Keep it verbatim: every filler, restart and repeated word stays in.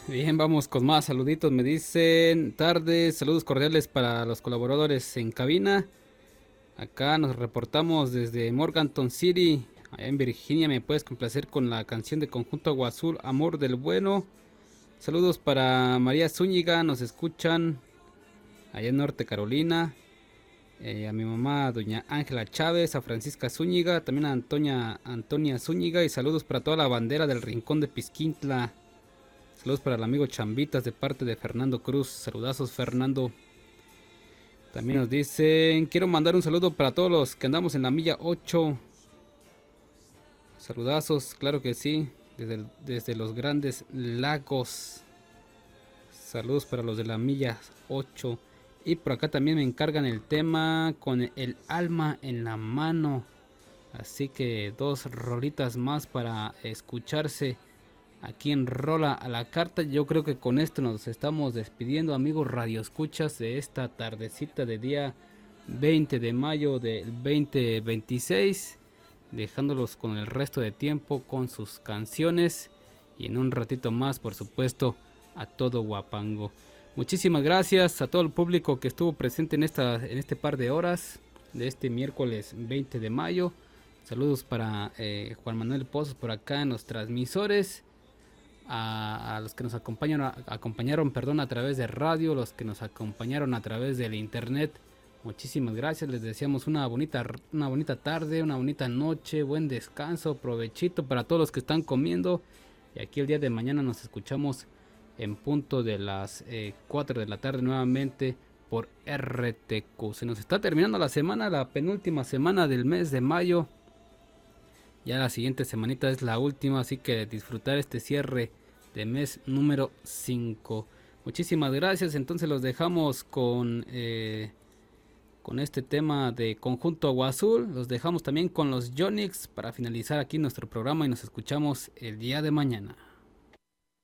Bien, vamos con más saluditos. Me dicen tardes, saludos cordiales para los colaboradores en cabina. Acá nos reportamos desde Morganton City, allá en Virginia. Me puedes complacer con la canción de Conjunto Agua Azul, Amor del Bueno. Saludos para María Zúñiga, nos escuchan allá en Norte Carolina. Eh, a mi mamá, doña Ángela Chávez, a Francisca Zúñiga, también a Antonia, Antonia Zúñiga. Y saludos para toda la bandera del Rincón de Pisquintla. Saludos para el amigo Chambitas de parte de Fernando Cruz. Saludazos, Fernando. También nos dicen, quiero mandar un saludo para todos los que andamos en la milla ocho. Saludazos, claro que sí, desde, el- desde los grandes lagos. Saludos para los de la milla ocho. Y por acá también me encargan el tema con el alma en la mano. Así que dos rolitas más para escucharse aquí en Rola a la Carta. Yo creo que con esto nos estamos despidiendo, amigos Radio Escuchas, de esta tardecita de día veinte de mayo del veinte veintiséis, dejándolos con el resto de tiempo con sus canciones y en un ratito más, por supuesto, a todo Huapango. Muchísimas gracias a todo el público que estuvo presente en, esta, en este par de horas de este miércoles veinte de mayo. Saludos para eh, Juan Manuel Pozos por acá en los transmisores. A, a los que nos acompañaron, a, acompañaron perdón, a través de radio, los que nos acompañaron a través del internet. Muchísimas gracias, les deseamos una bonita, una bonita tarde, una bonita noche, buen descanso, provechito para todos los que están comiendo. Y aquí el día de mañana nos escuchamos en punto de las eh, cuatro de la tarde nuevamente por R T Q. Se nos está terminando la semana, la penúltima semana del mes de mayo. Ya la siguiente semanita es la última, así que disfrutar este cierre de mes número cinco. Muchísimas gracias, entonces los dejamos con, eh, con este tema de Conjunto Agua Azul. Los dejamos también con los Yonix para finalizar aquí nuestro programa y nos escuchamos el día de mañana.